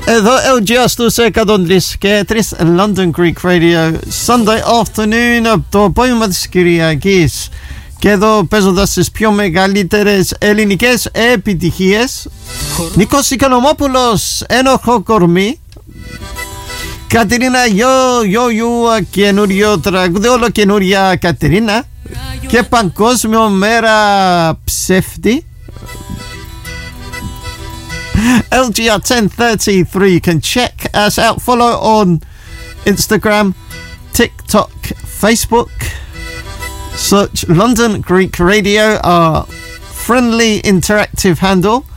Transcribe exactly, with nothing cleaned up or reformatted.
Εδώ el Gia στους εκατόν τρία και τρία London Greek Radio Sunday afternoon από το απόγευμα της Κυριακής. Και εδώ παίζοντας τις πιο μεγαλύτερες ελληνικές επιτυχίες. Νίκος Οικονομόπουλος, ένοχο κορμί. Κατερίνα Γιώ, Γιώ, Γιώ, καινούριο τραγούδι, όλο καινούρια Κατερίνα. Και παγκόσμιο μέρα ψεύτη. L G R ten thirty-three. You can check us out. Follow on Instagram, TikTok, Facebook. Search London Greek Radio, our friendly interactive handle.